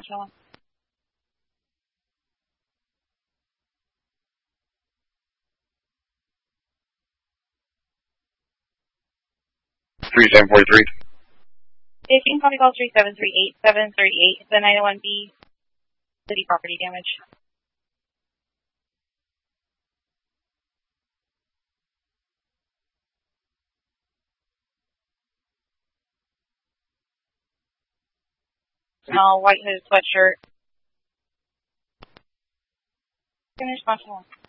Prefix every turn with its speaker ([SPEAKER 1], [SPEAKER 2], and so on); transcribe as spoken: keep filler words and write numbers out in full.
[SPEAKER 1] National one.
[SPEAKER 2] three seven four three.
[SPEAKER 1] Station copy call three seven three eight seven three eight. The nine oh one B city property damage. Small white hooded sweatshirt. Finish National one.